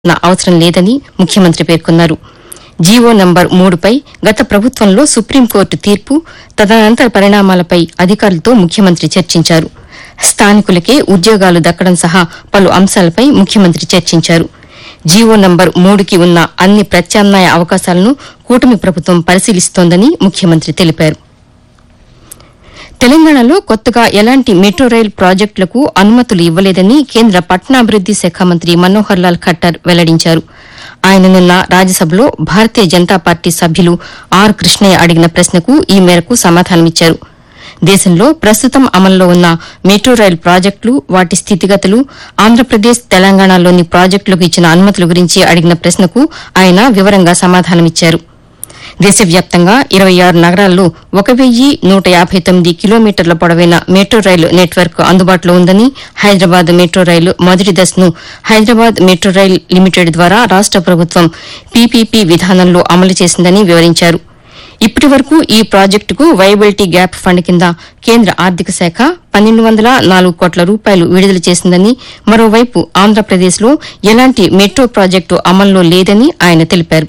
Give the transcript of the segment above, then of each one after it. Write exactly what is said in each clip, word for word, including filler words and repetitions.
అవసరం లేదని ముఖ్యమంత్రి పేర్కొన్నారు. జీవో నంబర్ మూడుపై గత ప్రభుత్వంలో సుప్రీంకోర్టు తీర్పు, తదనంతర పరిణామాలపై అధికారులతో ముఖ్యమంత్రి చర్చించారు. స్థానికులకే ఉద్యోగాలు దక్కడం సహా పలు అంశాలపై ముఖ్యమంత్రి చర్చించారు. జీవో నంబర్ మూడుకి ఉన్న అన్ని ప్రత్యామ్నాయ అవకాశాలను కూటమి ప్రభుత్వం పరిశీలిస్తోందని ముఖ్యమంత్రి తెలిపారు. తెలంగాణలో కొత్తగా ఎలాంటి మెట్రో రైల్ ప్రాజెక్టులకు అనుమతులు ఇవ్వలేదని కేంద్ర పట్టణాభివృద్ది శాఖ మంత్రి మనోహర్ లాల్ ఖట్టర్ వెల్లడించారు. ఆయన నిన్న రాజ్యసభలో భారతీయ జనతా పార్టీ సభ్యులు ఆర్ కృష్ణయ్య అడిగిన ప్రశ్నకు ఈ మేరకు సమాధానమిచ్చారు. దేశంలో ప్రస్తుతం అమల్లో ఉన్న మెట్రో రైల్ ప్రాజెక్టులు, వాటి స్థితిగతులు, ఆంధ్రప్రదేశ్, తెలంగాణలోని ప్రాజెక్టులకు ఇచ్చిన అనుమతుల గురించి అడిగిన ప్రశ్నకు ఆయన వివరంగా సమాధానమిచ్చారు. దేశవ్యాప్తంగా ఇరవై ఆరు నగరాల్లో ఒక వెయ్యి నూట యాబై తొమ్మిది కిలోమీటర్ల పొడవైన మెట్రో రైలు నెట్వర్క్ అందుబాటులో ఉందని, హైదరాబాద్ మెట్రో రైలు మొదటి దశను హైదరాబాద్ మెట్రో రైల్ లిమిటెడ్ ద్వారా రాష్ట ప్రభుత్వం పీపీపీ విధానంలో అమలు చేసిందని వివరించారు. ఇప్పటి వరకు ఈ ప్రాజెక్టుకు వయబిలిటీ గ్యాప్ ఫండ్ కింద కేంద్ర ఆర్థిక శాఖ పన్నెండు వందల నాలుగు కోట్ల రూపాయలు విడుదల చేసిందని, మరోవైపు ఆంధ్రప్రదేశ్లో ఎలాంటి మెట్రో ప్రాజెక్టు అమల్లో లేదని ఆయన తెలిపారు.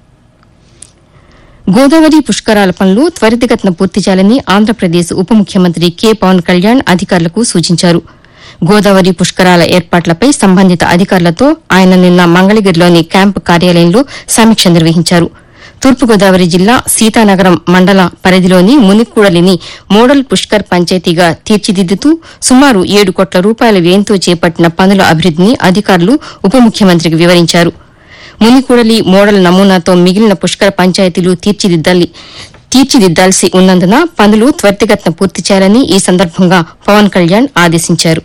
గోదావరి పుష్కరాల పనులు త్వరితగతిన పూర్తి చేయాలని ఆంధ్రప్రదేశ్ ఉప ముఖ్యమంత్రి కె పవన్ కళ్యాణ్ అధికారులకు సూచించారు. గోదావరి పుష్కరాల ఏర్పాట్లపై సంబంధిత అధికారులతో ఆయన నిన్న మంగళగిరిలోని క్యాంపు కార్యాలయంలో సమీక్ష నిర్వహించారు. తూర్పుగోదావరి జిల్లా సీతానగరం మండల పరిధిలోని మునికూడలిని మోడల్ పుష్కర్ పంచాయతీగా తీర్చిదిద్దుతూ సుమారు ఏడు కోట్ల రూపాయల వ్యయంతో చేపట్టిన పనుల అభివృద్దిని అధికారులు ఉప ముఖ్యమంత్రికి వివరించారు. మునికూడలి మోడల్ నమూనాతో మిగిలిన పుష్కర పంచాయతీలు తీర్చిదిద్దాలి తీర్చిదిద్దాల్సి ఉన్నందున పనులు త్వరితగతిన పూర్తి చేయాలని ఈ సందర్భంగా పవన్ కళ్యాణ్ ఆదేశించారు.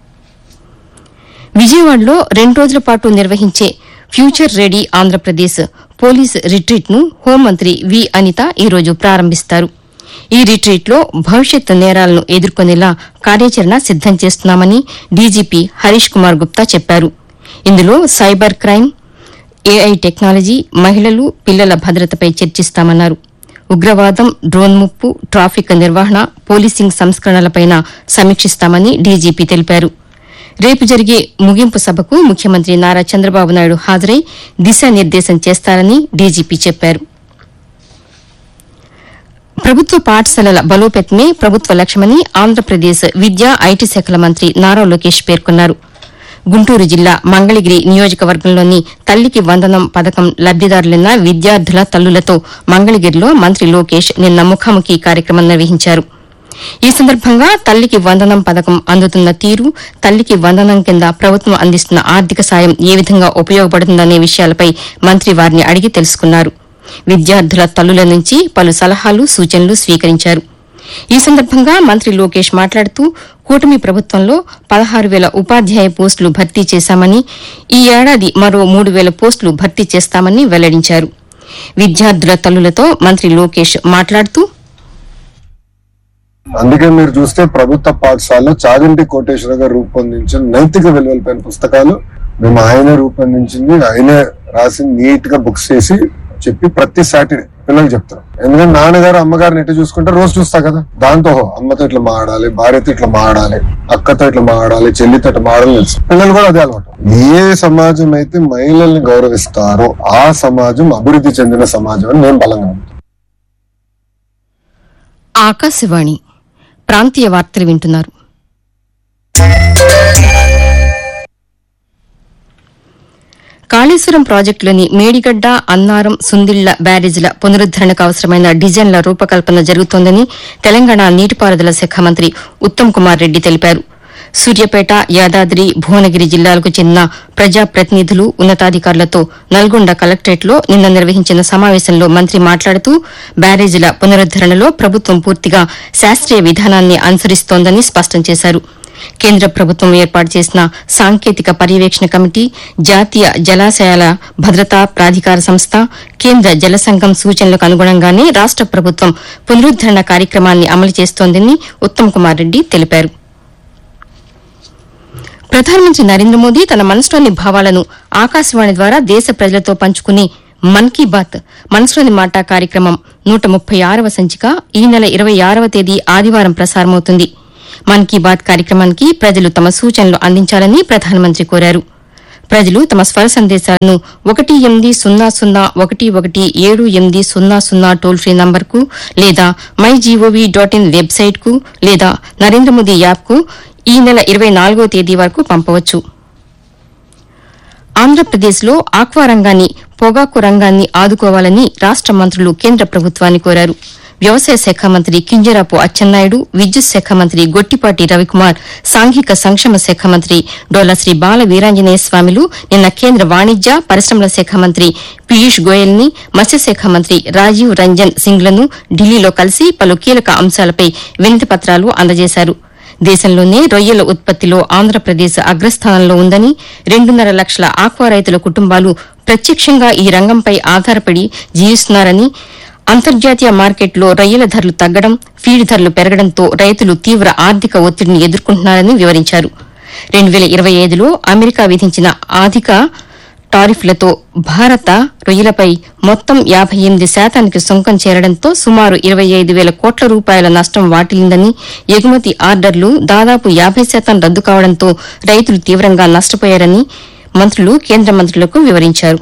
విజయవాడలో రెండు రోజుల పాటు నిర్వహించే future ready Andhra Pradesh police retreat ను హోంమంత్రి వి అనిత ఈరోజు ప్రారంభిస్తారు. ఈ రిట్రీట్లో భవిష్యత్ నేరాలను ఎదుర్కొనేలా కార్యాచరణ సిద్దం చేస్తున్నామని డీజీపీ హరీష్ కుమార్ గుప్తా చెప్పారు. ఇందులో సైబర్ క్రైమ్, ఏఐ టెక్నాలజీ, మహిళలు, పిల్లల భద్రతపై చర్చిస్తామన్నారు. ఉగ్రవాదం, డ్రోన్ ముప్పు, ట్రాఫిక్ నిర్వహణ, పోలీసింగ్ సంస్కరణలపై సమీక్షిస్తామని డీజీపీ తెలిపారు. రేపు జరిగే ముగింపు సభకు ముఖ్యమంత్రి నారా చంద్రబాబు నాయుడు హాజరై దిశానిర్దేశం చేస్తారని డీజీపీ చెప్పారు. ప్రభుత్వ పాఠశాలల బలోపేతమే ప్రభుత్వ లక్ష్యమని ఆంధ్రప్రదేశ్ విద్యా, ఐటీ శాఖల మంత్రి నారా లోకేష్ పేర్కొన్నారు. గుంటూరు జిల్లా మంగళగిరి నియోజకవర్గంలోని తల్లికి వందనం పథకం లబ్దిదారులైన విద్యార్థుల తల్లులతో మంగళగిరిలో మంత్రి లోకేష్ నిన్న ముఖాముఖి కార్యక్రమం నిర్వహించారు. ఈ సందర్భంగా తల్లికి వందనం పథకం అందుతున్న తీరు, తల్లికి వందనం కింద ప్రభుత్వం అందిస్తున్న ఆర్థిక సాయం ఏ విధంగా ఉపయోగపడుతుందనే విషయాలపై మంత్రి వారిని అడిగి తెలుసుకున్నారు. విద్యార్థుల తల్లుల నుంచి పలు సలహాలు, సూచనలు స్వీకరించారు. ఈ సందర్భంగా మంత్రి లోకేష్ మాట్లాడుతూ కూటమి ప్రభుత్వంలో పదహారు వేల ఉపాధ్యాయ పోస్టులు భర్తీ చేశామని, ఈ ఏడాది మరో మూడు వేల పోస్టులు భర్తీ చేస్తామని వెల్లడించారు. విద్యార్థుల తల్లులతో మంత్రి లోకేష్ మాట్లాడుతూ అందుకే మీరు చూస్తే ప్రభుత్వ పాఠశాలలో చాగంటి కోటేశ్వర గారు రూపొందించిన నైతిక విలువలపైన పుస్తకాలు మేము ఆయనే రూపొందించింది, ఆయనే రాసి నీట్ గా బుక్స్ చేసి చెప్పి ప్రతి సాటర్డే పిల్లలకు చెప్తారు. ఎందుకంటే నాన్నగారు అమ్మగారిని ఎట్లా చూసుకుంటే రోజు చూస్తా కదా, దాంతో అమ్మతో ఇట్లా మాడాలి, భార్యతో ఇట్లా మాడాలి, అక్కతో ఇట్లా మాడాలి, చెల్లితో ఇట్లా మాడాలి తెలుసు. పిల్లలు కూడా అదే అలవాటు. ఏ సమాజం అయితే మహిళల్ని గౌరవిస్తారో ఆ సమాజం అభివృద్ధి చెందిన సమాజం అని నేను బలంగా నమ్ముతాను. ఆకాశవాణి ప్రాంతీయ వార్తలు వింటున్నారు. కాళేశ్వరం ప్రాజెక్టులోని మేడిగడ్డ, అన్నారం, సుందిళ్ల బ్యారేజీల పునరుద్దరణకు అవసరమైన డిజైన్ల రూపకల్పన జరుగుతోందని తెలంగాణ నీటిపారుదల శాఖ మంత్రి ఉత్తమ్ కుమార్ రెడ్డి తెలిపారు. సూర్యాపేట, యాదాద్రి, భువనగిరి జిల్లాలకు చెందిన ప్రజాప్రతినిధులు, ఉన్నతాధికారులతో నల్గొండ కలెక్టరేట్లో నిన్న నిర్వహించిన సమావేశంలో మంత్రి మాట్లాడుతూ బ్యారేజీల పునరుద్దరణలో ప్రభుత్వం పూర్తిగా శాస్త్రీయ విధానాన్ని అనుసరిస్తోందని స్పష్టం చేశారు. కేంద్ర ప్రభుత్వం ఏర్పాటు చేసిన సాంకేతిక పర్యవేక్షణ కమిటీ, జాతీయ జలాశయాల భద్రతా ప్రాధికార సంస్థ, కేంద్ర జల సంఘం సూచనలకు అనుగుణంగానే రాష్ట ప్రభుత్వం పునరుద్దరణ కార్యక్రమాన్ని అమలు చేస్తోందని ఉత్తమ్ కుమార్ రెడ్డి తెలిపారు. ప్రధానమంత్రి నరేంద్ర మోదీ తన మనసులోని భావాలను ఆకాశవాణి ద్వారా దేశ ప్రజలతో పంచుకునే మన్ కీ బాత్ మనసులోని మాట కార్యక్రమం నూట ముప్పై ఆరవ సంచిక ఈ నెల ఇరవై ఆరవ తేదీ ఆదివారం ప్రసారమవుతుంది. మన్ కీ బాత్ కార్యక్రమానికి ప్రజలు తమ సూచనలు అందించాలని ప్రధానమంత్రి కోరారు. ప్రజలు తమ స్వర సందేశాలను ఒకటి ఎనిమిది సున్నా సున్నా ఒకటి ఒకటి ఏడు ఎనిమిది సున్నా సున్నా టోల్ ఫ్రీ నంబర్కు లేదా మై జీఓవీ డాట్ ఇన్ వెబ్సైట్కు లేదా నరేంద్ర మోదీ యాప్కు ఈ నెల ఇరవై నాలుగో తేదీ వరకు పంపవచ్చు. ఆంధ్రప్రదేశ్లో ఆక్వా రంగాన్ని, పొగాకు రంగాన్ని ఆదుకోవాలని రాష్ట మంత్రులు కేంద్ర ప్రభుత్వాన్ని కోరారు. వ్యవసాయ శాఖ మంత్రి కింజరాపు అచ్చెన్నాయుడు, విద్యుత్ శాఖ మంత్రి గొట్టిపాటి రవికుమార్, సాంఘిక సంక్షేమ శాఖ మంత్రి డోలాశ్రీ బాల వీరాంజనేయ స్వామిలు నిన్న కేంద్ర వాణిజ్య పరిశ్రమల శాఖ మంత్రి పీయూష్ గోయల్ ని, మత్స్యశాఖ మంత్రి రాజీవ్ రంజన్ సింగ్లను ఢిల్లీలో కలిసి పలు కీలక అంశాలపై వినతి పత్రాలు అందజేశారు. దేశంలోనే రొయ్యల ఉత్పత్తిలో ఆంధ్రప్రదేశ్ అగ్రస్థానంలో ఉందని, రెండున్నర లక్షల ఆక్వా రైతుల కుటుంబాలు ప్రత్యక్షంగా ఈ రంగంపై ఆధారపడి జీవిస్తున్నారని, అంతర్జాతీయ మార్కెట్లో రొయ్యల ధరలు తగ్గడం, ఫీడ్ ధరలు పెరగడంతో రైతులు తీవ్ర ఆర్థిక ఒత్తిడిని ఎదుర్కొంటున్నారని వివరించారు. రెండు వేల ఇరవై ఐదులో అమెరికా విధించిన అధిక టారిఫ్లతో భారత రొయ్యలపై మొత్తం యాబై ఎనిమిది శాతానికి సుంకం చేరడంతో సుమారు ఇరవై ఐదు వేల కోట్ల రూపాయల నష్టం వాటిల్లిందని, ఎగుమతి ఆర్డర్లు దాదాపు యాబై శాతం రద్దు కావడంతో రైతులు తీవ్రంగా నష్టపోయారని మంత్రులు కేంద్ర మంత్రులకు వివరించారు.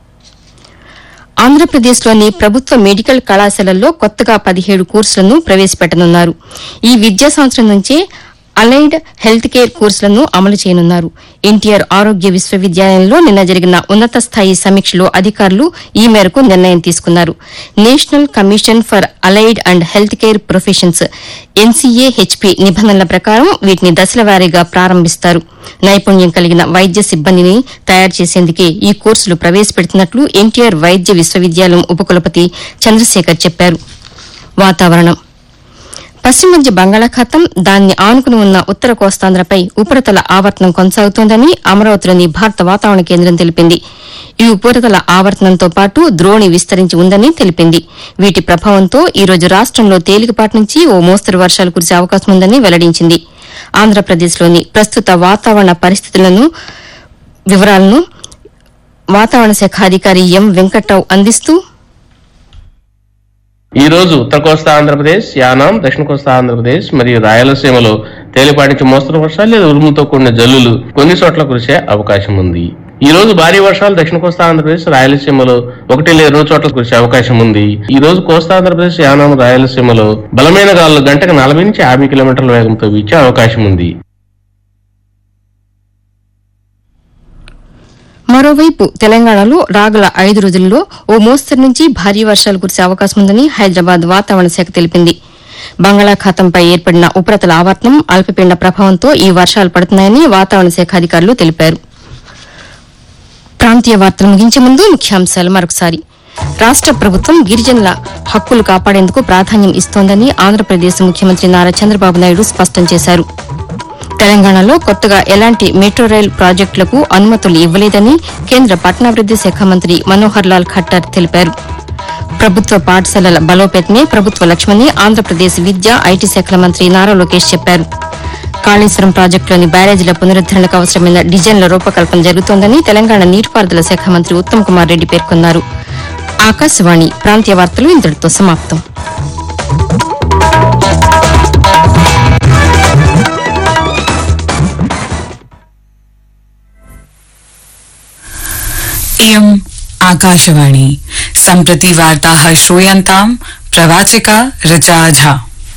ఆంధ్రప్రదేశ్లోని ప్రభుత్వ మెడికల్ కళాశాలల్లో కొత్తగా పదిహేడు కోర్సులను ప్రవేశపెట్టనున్నారు. ఈ విద్యా సంవత్సరం నుంచే అలైడ్ హెల్త్ కేర్ కోర్సులను అమలు చేయనున్నారు. ఎన్టీఆర్ ఆరోగ్య విశ్వవిద్యాలయంలో నిన్న జరిగిన ఉన్నత స్థాయి సమీక్షలో అధికారులు ఈ మేరకు నిర్ణయం తీసుకున్నారు. National commission for allied and health care professions ఎన్సీఏహెచ్పీ నిబంధనల ప్రకారం వీటిని దశల వారీగా ప్రారంభిస్తారు. నైపుణ్యం కలిగిన వైద్య సిబ్బందిని తయారు చేసేందుకే ఈ కోర్సులు ప్రవేశపెడుతున్నట్లు ఎన్టీఆర్ వైద్య విశ్వవిద్యాలయం ఉపకులపతి చంద్రశేఖర్ చెప్పారు. వాతావరణం. పశ్చిమ మధ్య బంగాళాఖాతం, దాన్ని ఆనుకుని ఉన్న ఉత్తర కోస్తాంధ్రపై ఉపరితల ఆవర్తనం కొనసాగుతోందని అమరావతిలోని భారత వాతావరణ కేంద్రం తెలిపింది. ఈ ఉపరితల ఆవర్తనంతో పాటు ద్రోణి విస్తరించి ఉందని తెలిపింది. వీటి ప్రభావంతో ఈ రోజు రాష్టంలో తేలికపాటి నుంచి ఓ మోస్తరు వర్షాలు కురిసే అవకాశం ఉందని వెల్లడించింది. ఆంధ్రప్రదేశ్లోని ప్రస్తుత వాతావరణ పరిస్థితులను వివరాలను వాతావరణ శాఖ అధికారి ఎం వెంకట్రావు అందిస్తూ, ఈ రోజు ఉత్తర కోస్తా ఆంధ్రప్రదేశ్, యానాం, దక్షిణ కోస్తా ఆంధ్రప్రదేశ్ మరియు రాయలసీమలో తేలిపాటి నుంచి మోస్తరు వర్షాలు లేదా ఉరుములతో కూడిన జల్లులు కొన్ని చోట్ల కురిసే అవకాశం ఉంది. ఈ రోజు భారీ వర్షాలు దక్షిణ కోస్తా ఆంధ్రప్రదేశ్, రాయలసీమలో ఒకటి లేదా రెండు చోట్ల కురిసే అవకాశం ఉంది. ఈ రోజు కోస్తా ఆంధ్రప్రదేశ్, యానాం, రాయలసీమలో బలమైన గాలులు గంటకు నలభై నుంచి యాభై కిలోమీటర్ల వేగంతో వీచే అవకాశం ఉంది. మరోవైపు తెలంగాణలో రాగల ఐదు రోజుల్లో ఓ మోస్తరు నుంచి భారీ వర్షాలు కురిసే అవకాశం ఉందని హైదరాబాద్ వాతావరణ శాఖ తెలిపింది. బంగాళాఖాతంపై ఏర్పడిన ఉపరితల ఆవర్తనం, అల్పపీడన ప్రభావంతో ఈ వర్షాలు పడుతున్నాయని వాతావరణ శాఖ అధికారులు తెలిపారు. ప్రాంతీయ వార్తలు ముగించే ముందు ముఖ్యాంశాలు మరొకసారి. రాష్ట ప్రభుత్వం గిరిజనుల హక్కులు కాపాడేందుకు ప్రాధాన్యం ఇస్తోందని ఆంధ్రప్రదేశ్ ముఖ్యమంత్రి నారా చంద్రబాబు నాయుడు స్పష్టం చేశారు. తెలంగాణలో కొత్తగా ఎలాంటి మెట్రో రైల్ ప్రాజెక్టులకు అనుమతులు ఇవ్వలేదని కేంద్ర పట్టణాభివృద్ది శాఖ మంత్రి మనోహర్ లాల్ ఖట్టర్ తెలిపారు. ప్రభుత్వ పాఠశాలల బలోపేతమే ప్రభుత్వ లక్ష్యమని ఆంధ్రప్రదేశ్ విద్యా, ఐటీ శాఖల మంత్రి నారా లోకేష్ చెప్పారు. కాళేశ్వరం ప్రాజెక్టులోని బ్యారేజీల పునరుద్దరణకు అవసరమైన డిజైన్ల రూపకల్పన జరుగుతోందని తెలంగాణ నీటిపారుదల శాఖ మంత్రి ఉత్తమ్ కుమార్ రెడ్డి పేర్కొన్నారు. ఆకాశవాణి ప్రాంతీయ వార్తలు ఇంతటితో సమాప్తం. इयम् आकाशवाणी सम्प्रति वार्ताः श्रूयन्ताम् प्रवाचिका ऋचा झा।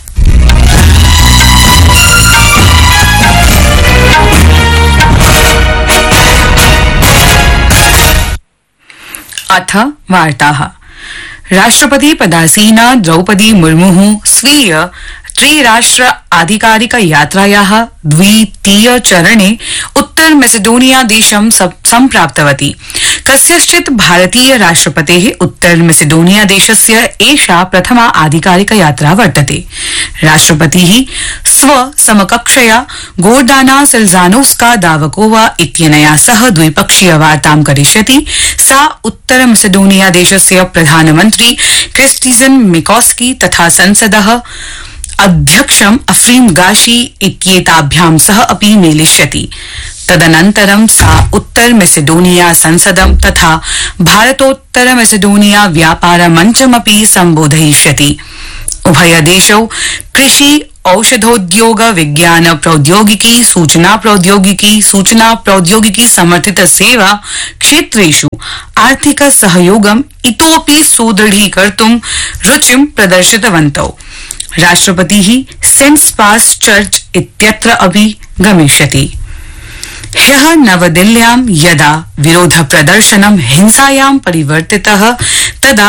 अथ वार्ताः। राष्ट्रपति पदासीना द्रौपदी मुर्मुः स्वीय त्रिराष्ट्र आधिकारिक यात्रायाः द्वितीय चरणे उत्तर मेसेडोनिया देशं सम्प्राप्तवती। कस्यश्चित् भारतीय राष्ट्रपतेः उत्तर मेसेडोनिया देशस्य एषा प्रथमा आधिकारिक यात्रा वर्तते। राष्ट्रपतिः स्व समकक्षया गोर्डाना सिल्जानोस्का दावकोवा इत्यनया सह द्विपक्षीय वार्तां करिष्यति। सा उत्तर मेसेडोनिया देशस्य प्रधानमन्त्री क्रिस्टिजन मिकोस्की तथा संसदः अध्यक्षम् अफ्रीम गाशी इत्येताभ्यां सह अपि मेलिष्यति। तदनन्तरं सा उत्तर मेसेडोनिया संसदं तथा भारतोत्तर मेसेडोनिया व्यापार मञ्चमपि सम्बोधयिष्यति। उभय देशौ कृषि औषधोद्योग विज्ञान प्रौद्योगिकी सूचना प्रौद्योगिकी सूचना प्रौद्योगिकी समर्थित सेवा क्षेत्रेषु आर्थिक सहयोगम् इतोपि सुदृढीकर्तुं रुचिं प्रदर्शितवन्तौ। राष्ट्रपतिः सेंट स्पास चर्च इत्यत्र अपि गमिष्यति। ह्यः नवदिल्ल्यां यदा विरोध प्रदर्शनं हिंसायां परिवर्तितः तदा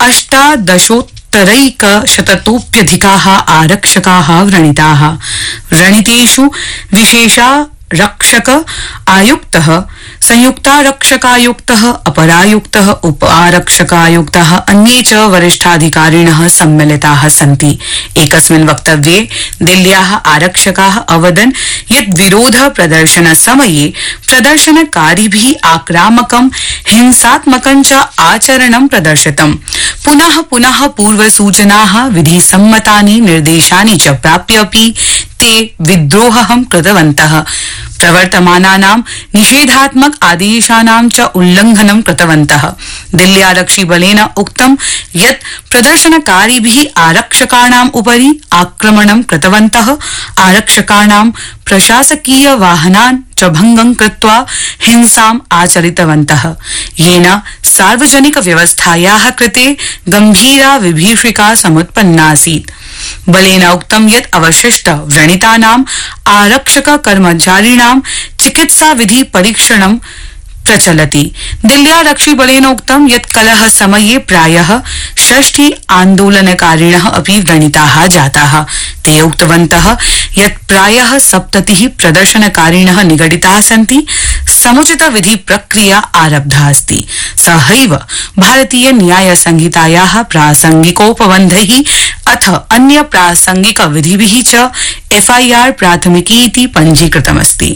अष्टादशोत्तरैकशततोऽप्यधिकाः आरक्षकाः व्रणिताः। व्रणितेषु विशेषारक्षक आयुक्तः, संयुक्तारक्षकायुक्तः, अपरायुक्तः, उप आरक्षकायुक्तः, अन्ये च वरिष्ठाधिकारिणः सम्मिलिताः सन्ति। एकस्मिन् वक्तव्ये दिल्ल्याः आरक्षकाः अवदन् यत् विरोध प्रदर्शन समये प्रदर्शनकारिभिः आक्रामकं हिंसात्मकं च आचरणं प्रदर्शितम्। पुनः पुनः पूर्वसूचनाः विधिसम्मतानि निर्देशानि च प्राप्यापि ते विद्रोहं कृतवन्तः। प्रवर्तमानानां निषेधात्मक आदेशानां च उल्लंघनं कृतवन्तः। दिल्ल्यारक्षिबलेन उक्तं यत् प्रदर्शनकारिभिः आरक्षकाणाम् उपरि आक्रमणं कृतवन्तः। आरक्षकाणां प्रशासकीय वाहनान् च भंगं कृत्वा हिंसाम् आचरितवन्तः, येन सार्वजनिक व्यवस्थायाः कृते गंभीरा विभीषिका समुत्पन्नासीत्। बलेन उक्तं यत् अवशिष्ट व्रणितानाम् आरक्षक कर्मचारिणां चिकित्सा विधि परीक्षणं प्रचलति। दिल्ल्यारक्षिबलेन उक्तं यत् कलह समये प्रायः षष्टि आन्दोलनकारिणः अपि व्रणिताः जाताः। ते उक्तवन्तः यत् प्रायः सप्ततिः प्रदर्शनकारिणः निगडिताः सन्ति। समुचित विधि प्रक्रिया आरब्धा अस्ति। सहैव भारतीय न्याय संहितायाः प्रासंगिकोपबन्धैः अथ अन्य प्रासंगिक विधिभिः च एफआईआर प्राथमिकीति पञ्जीकृतमस्ति।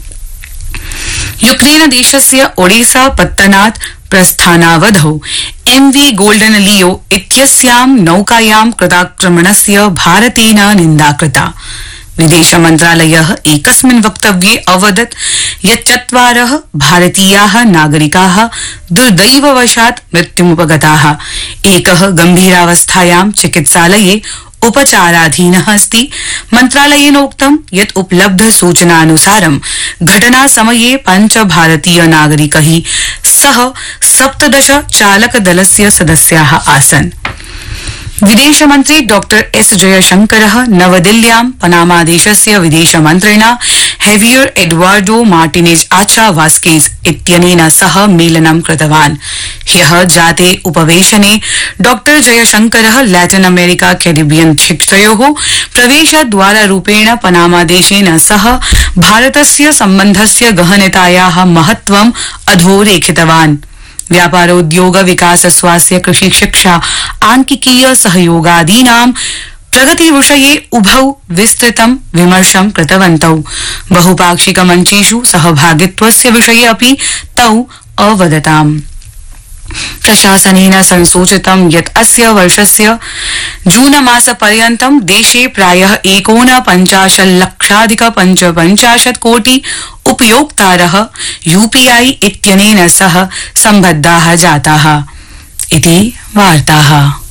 यूक्रेन देशस्य ओडेसा पत्तनात् प्रस्थानावधौ एमवी गोल्डन लियो इत्यस्यां नौकायां कृताक्रमणस्य भारतेन निन्दा कृता। विदेश मन्त्रालयः एकस्मिन् वक्तव्ये अवदत् यत् चत्वारः भारतीयाः नागरिकाः दुर्दैववशात् मृत्युमुपगताः। एकः गंभीरावस्थायां चिकित्सालये उपचाराधीनः अस्ति। मन्त्रालयेन उक्तं यत् उपलब्ध सूचनानुसारं घटनासमये पञ्च भारतीय नागरिकैः सह सप्तदश चालकदलस्य सदस्याः आसन्। विदेशमन्त्री डॉक्टर एस जयशंकरः नवदिल्ल्यां पनामा देशस्य विदेशमन्त्रिणा हेवियर एडवार्डो मार्टिनेज आचा वास्केज इत्यनेन सह मेलनं कृतवान्। ह्यः जाते उपवेशने doctor जयशंकरः Latin America Caribbean क्षेत्रयोः प्रवेशद्वाररूपेण Panama देशेन सह भारतस्य सम्बन्धस्य गहनतायाः महत्त्वम् अधोरेखितवान्। व्यापारोद्योग विकास स्वास्थ्य कृषि शिक्षा आंकिकीय सहयोगादीनां प्रगति विषये उभौ विस्तृतं विमर्शं कृतवन्तौ। बहुपाक्षिक मञ्चेषु सहभागित्वस्य विषये अपि तौ अवदताम्। प्रशासनेन संसूचितं यत् अस्य वर्षस्य जूनमासपर्यन्तं देशे प्रायः एकोनपञ्चाशल्लक्षाधिक पञ्चपञ्चाशत् कोटि उपयोक्तारः यूपीआई इत्यनेन सह सम्बद्धाः जाताः इति वार्ताः।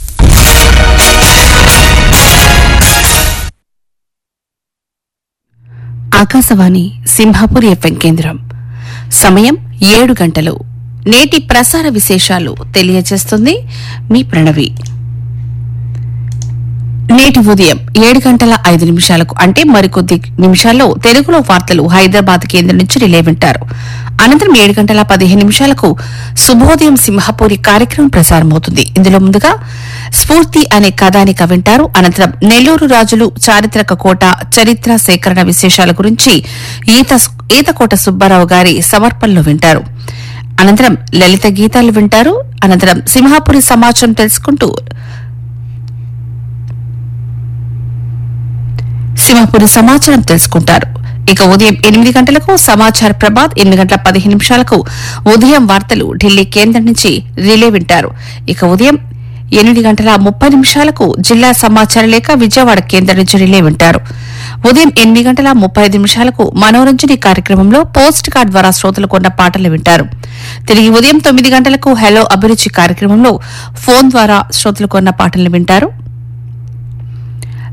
ఆకాశవాణి సింహాపూర్ ఎఫ్ఎం కేంద్రం. సమయం ఏడు గంటలు. నేటి ప్రసార విశేషాలు తెలియజేస్తుంది మీ ప్రణవి. నేటి ఉదయం ఏడు గంటల ఐదు నిమిషాలకు అంటే మరికొద్ది నిమిషాల్లో తెలుగులో వార్తలు హైదరాబాద్ కేంద్రం నుంచి రిలే వింటారు. అనంతరం ఏడు గంటల పదిహేను నిమిషాలకు శుభోదయం సింహపూరి కార్యక్రమం ప్రసారమవుతుంది. ఇందులో ముందుగా స్ఫూర్తి అనే కథానిక వింటారు. అనంతరం నెల్లూరు రాజులు చారిత్రక కోట చరిత్ర సేకరణ విశేషాల గురించి ఈత ఈతకోట సుబ్బారావు గారి సమర్పణలో వింటారు. అనంతరం లలిత గీతాలు వింటారు. అనంతరం సింహాపురి సమాచారం తెలుసుకుంటూ సింహాపురి సమాచారం తెలుసుకుంటారు. ఇక ఉదయం ఎనిమిది గంటలకు సమాచార ప్రభాత్, ఎనిమిది గంటల పదిహేను నిమిషాలకు ఉదయం వార్తలు ఢిల్లీ కేంద్రం నుంచి రిలే వింటారు. ఇక ఉదయం ఎనిమిది గంటల ముప్పై నిమిషాలకు జిల్లా సమాచార లేఖ విజయవాడ కేంద్రం నుంచి రిలే వింటారు. ఉదయం ఎనిమిది గంటల ముప్పై ఐదు నిమిషాలకు మనోరంజని కార్యక్రమంలో పోస్ట్ కార్డ్ ద్వారా శ్రోతలు కొన్న పాటలు వింటారు. తిరిగి ఉదయం తొమ్మిది గంటలకు హలో అభిరుచి కార్యక్రమంలో ఫోన్ ద్వారా శ్రోతలు కొన్న పాటలు వింటారు.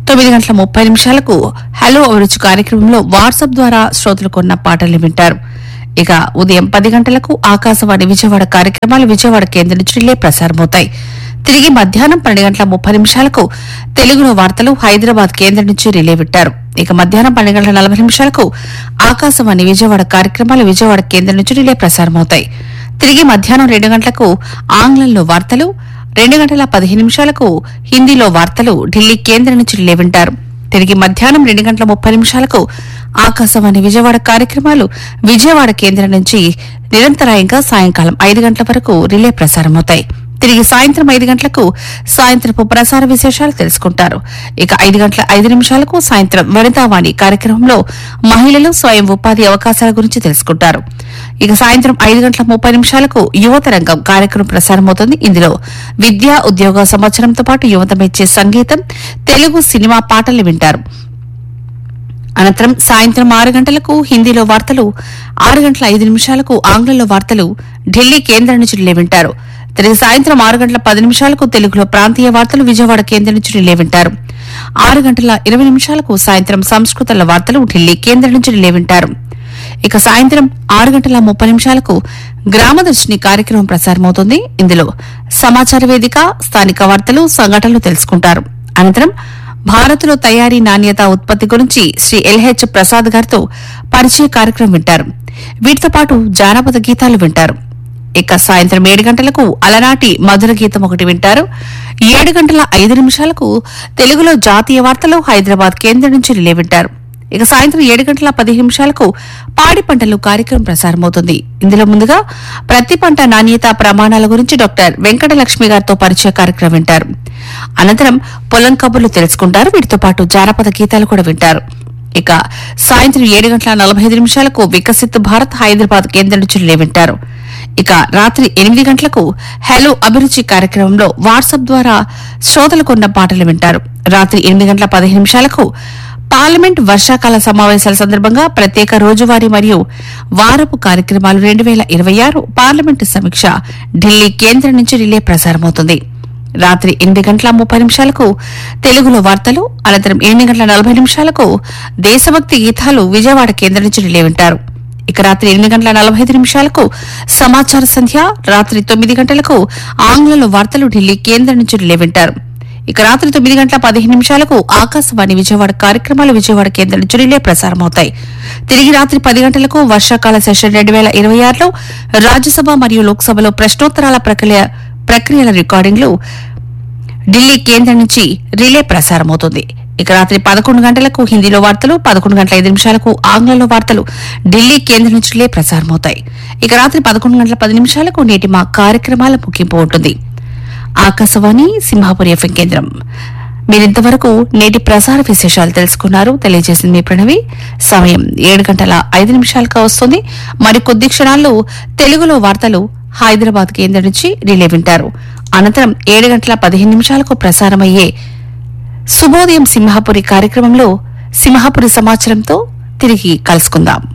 తొమ్మిది గంటల ముప్పై నిమిషాలకు హలో అభిరుచి కార్యక్రమంలో వాట్సాప్ ద్వారా శ్రోతలు కొన్న పాటల్ని వింటారు. ఇక ఉదయం పది గంటలకు ఆకాశవాణి విజయవాడ కార్యక్రమాలు విజయవాడ కేంద్రం నుంచి రిలే ప్రసారమవుతాయి. తిరిగి మధ్యాహ్నం పన్నెండు గంటల ముప్పై నిమిషాలకు తెలుగులో వార్తలు హైదరాబాద్ కేంద్రం నుంచి రిలే వింటారు. ఇక మధ్యాహ్నం పన్నెండు గంటల నలభై నిమిషాలకు ఆకాశవాణి విజయవాడ కార్యక్రమాలు విజయవాడ కేంద్రం నుంచి రిలే ప్రసారమవుతాయి. తిరిగి మధ్యాహ్నం రెండు గంటలకు ఆంగ్లంలో వార్తలు, రెండు గంటల పదిహేను నిమిషాలకు హిందీలో వార్తలు ఢిల్లీ కేంద్రం నుంచి రిలే వింటారు. తిరిగి మధ్యాహ్నం రెండు గంటల ముప్పై నిమిషాలకు ఆకాశవాణి విజయవాడ కార్యక్రమాలు విజయవాడ కేంద్రం నుంచి నిరంతరాయంగా సాయంకాలం ఐదు గంటల వరకు రిలే ప్రసారమవుతాయి. తిరిగి సాయంత్రం ఐదు గంటలకు సాయంత్రపు ప్రసార విశేషాలు తెలుసుకుంటారు. ఇక ఐదు గంటల ఐదు నిమిషాలకు సాయంత్రం వనితావాణి కార్యక్రమంలో మహిళలు స్వయం ఉపాధి అవకాశాల గురించి తెలుసుకుంటారు. ఇక సాయంత్రం ఐదు గంటల ముప్పై నిమిషాలకు యువత రంగం కార్యక్రమం ప్రసారమవుతుంది. ఇందులో విద్యా ఉద్యోగ సంవత్సరంతో పాటు యువత మెచ్చే సంగీతం, తెలుగు సినిమా పాటలు వింటారు. అనంతరం సాయంత్రం ఆరు గంటలకు హిందీలో వార్తలు, ఆరు గంటల ఐదు నిమిషాలకు ఆంగ్లంలో వార్తలు ఢిల్లీ కేంద్రం నుంచి రిలే వింటారు. తిరిగి సాయంత్రం ఆరు గంటల పది నిమిషాలకు తెలుగులో ప్రాంతీయ వార్తలు విజయవాడ కేంద్రం నుంచి రిలే వింటారు. ఆరు గంటల ఇరవై నిమిషాలకు సాయంత్రం సంస్కృతంలో వార్తలు ఢిల్లీ కేంద్రం నుంచి రిలే వింటారు. ఇక సాయంత్రం ఆరు గంటల ముప్పై నిమిషాలకు గ్రామదర్శిని కార్యక్రమం ప్రసారమవుతుంది. ఇందులో సమాచార వేదిక, స్థానిక వార్తలు, సంఘటనలు తెలుసుకుంటారు. అనంతరం భారత్లో తయారీ నాణ్యత ఉత్పత్తి గురించి శ్రీ ఎల్హెచ్ ప్రసాద్ గారితో పరిచయ కార్యక్రమం వింటారు. వీటితో పాటు జానపద గీతాలు వింటారు. ఇక సాయంత్రం ఏడు గంటలకు అలనాటి మధుర గీతం ఒకటి వింటారు. ఏడు గంటల ఐదు నిమిషాలకు తెలుగులో జాతీయ వార్తలు హైదరాబాద్ కేంద్రం నుంచి రిలే వింటారు. ఇక సాయంత్రం ఏడు గంటల పది నిమిషాలకు పాడి పంటలు కార్యక్రమం ప్రసారమవుతుంది. ఇందులో ముందుగా ప్రతి పంట నాణ్యత ప్రమాణాల గురించి డాక్టర్ వెంకటలక్ష్మి గారితో పరిచయ కార్యక్రమం వింటారు. అనంతరం పొలం కబుర్లు తెలుసుకుంటారు. వీటితో పాటు జానపద గీతాలు కూడా వింటారు. ఇక సాయంత్రం ఏడు గంటల నలభై ఐదు నిమిషాలకు వికసిత్ భారత్ హైదరాబాద్ కేంద్రం నుంచి రిలే వింటారు. ఇక రాత్రి ఎనిమిది గంటలకు హలో అభిరుచి కార్యక్రమంలో వాట్సాప్ ద్వారా శ్రోతలు కొన్న పాటలు వింటారు. రాత్రి ఎనిమిది గంటల పదిహేను నిమిషాలకు పార్లమెంట్ వర్షాకాల సమావేశాల సందర్భంగా ప్రత్యేక రోజువారీ మరియు వారపు కార్యక్రమాలు రెండు వేల ఇరవై ఆరు పార్లమెంటు సమీక్ష ఢిల్లీ కేంద్రం నుంచి రిలే ప్రసారమవుతుంది. రాత్రి ఎనిమిది గంటల ముప్పై నిమిషాలకు తెలుగులో వార్తలు, అనంతరం ఎనిమిది గంటల నలభై నిమిషాలకు దేశభక్తి గీతాలు విజయవాడ కేంద్రం నుంచి రిలే వింటారు. ఇక రాత్రి ఎనిమిది గంటల నలభై ఐదు నిమిషాలకు సమాచార సంధ్య, రాత్రి తొమ్మిది గంటలకు ఆంగ్లంలో వార్తలు ఢిల్లీ కేంద్రం నుంచి రిలే వింటారు. ఇక రాత్రి తొమ్మిది గంటల పదిహేను నిమిషాలకు ఆకాశవాణి విజయవాడ కార్యక్రమాలు విజయవాడ కేంద్రం నుంచి రిలే ప్రసారమవుతాయి. తిరిగి రాత్రి పది గంటలకు వర్షాకాల సెషన్ రెండు వేల ఇరవై ఆరులో రాజ్యసభ మరియు లోక్సభలో ప్రశ్నోత్తరాల ప్రక్రియ ప్రక్రియల రికార్డింగ్లు ఢిల్లీ కేంద్రం నుంచి రిలే ప్రసారమవుతుంది. ఇక రాత్రి పదకొండు గంటలకు హిందీలో వార్తలు, పదకొండు గంటల ఐదు నిమిషాలకు ఆంగ్లంలో వార్తలు ఢిల్లీ కేంద్రం నుంచి రిలే ప్రసారమవుతాయి. ఇక రాత్రి పదకొండు గంటల పది నిమిషాలకు నేటి మా కార్యక్రమాల ముగింపు ఉంటుంది. ఆకాశవాణి సింహాపురి ఎఫ్ఎం కేంద్రం. మీరింతవరకు నేటి ప్రసార విశేషాలు తెలుసుకున్నారు. తెలియజేసింది మీ ప్రణవి. సమయం ఏడు గంటల ఐదు నిమిషాలుగా వస్తుంది. మరికొద్ది క్షణాల్లో తెలుగులో వార్తలు హైదరాబాద్ కేంద్రం నుంచి రిలే వింటారు. అనంతరం ఏడు గంటల పదిహేను నిమిషాలకు ప్రసారమయ్యే శుభోదయం సింహాపురి కార్యక్రమంలో సింహాపురి సమాచారంతో తిరిగి కలుసుకుందాం.